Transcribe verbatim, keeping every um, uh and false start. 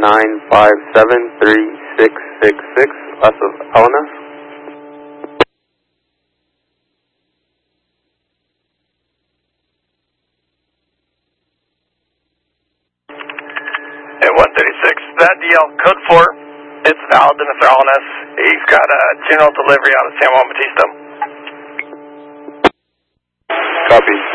nine five seven three six six six, west of L N S. At one thirty-six, that D L, code four, it's valid to Mister L N S. He's got a general delivery out of San Juan Batista. Copy.